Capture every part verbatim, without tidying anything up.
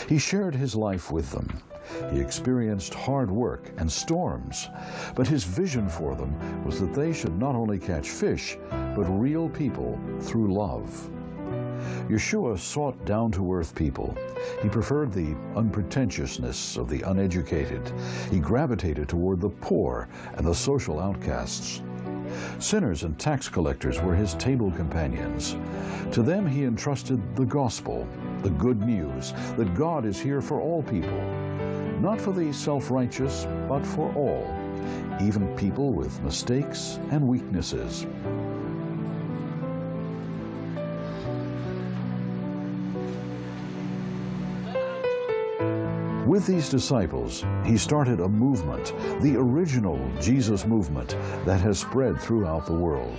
He shared his life with them. He experienced hard work and storms, but his vision for them was that they should not only catch fish, but real people through love. Yeshua sought down-to-earth people. He preferred the unpretentiousness of the uneducated. He gravitated toward the poor and the social outcasts. Sinners and tax collectors were his table companions. To them he entrusted the gospel, the good news that God is here for all people, not for the self-righteous, but for all, even people with mistakes and weaknesses. With these disciples, he started a movement, the original Jesus movement, that has spread throughout the world.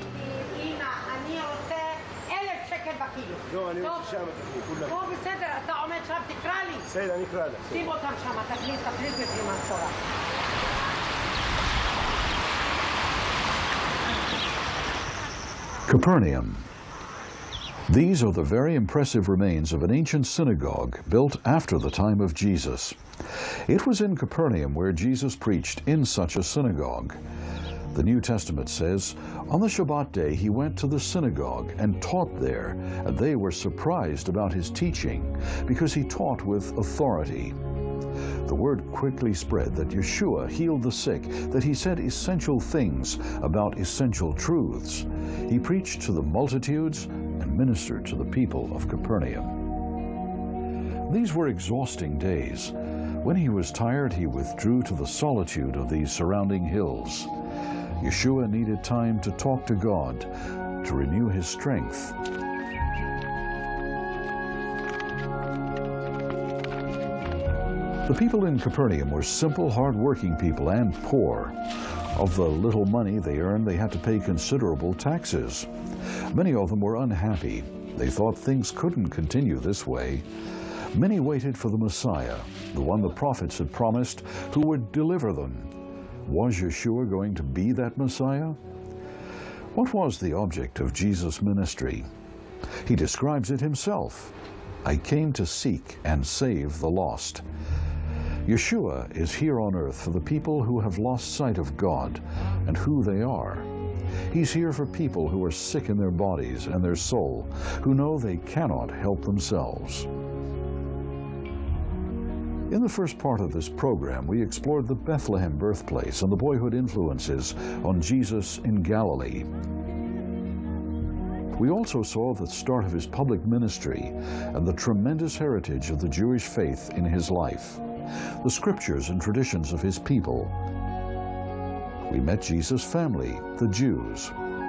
Capernaum. These are the very impressive remains of an ancient synagogue built after the time of Jesus. It was in Capernaum where Jesus preached in such a synagogue. The New Testament says, on the Shabbat day he went to the synagogue and taught there, and they were surprised about his teaching, because he taught with authority. The word quickly spread that Yeshua healed the sick, that he said essential things about essential truths. He preached to the multitudes and ministered to the people of Capernaum. These were exhausting days. When he was tired, he withdrew to the solitude of these surrounding hills. Yeshua needed time to talk to God, to renew his strength. The people in Capernaum were simple, hard-working people and poor. Of the little money they earned, they had to pay considerable taxes. Many of them were unhappy. They thought things couldn't continue this way. Many waited for the Messiah, the one the prophets had promised, who would deliver them. Was Yeshua going to be that Messiah? What was the object of Jesus' ministry? He describes it himself. I came to seek and save the lost. Yeshua is here on earth for the people who have lost sight of God and who they are. He's here for people who are sick in their bodies and their soul, who know they cannot help themselves. In the first part of this program, we explored the Bethlehem birthplace and the boyhood influences on Jesus in Galilee. We also saw the start of his public ministry and the tremendous heritage of the Jewish faith in his life, the scriptures and traditions of his people. We met Jesus' family, the Jews.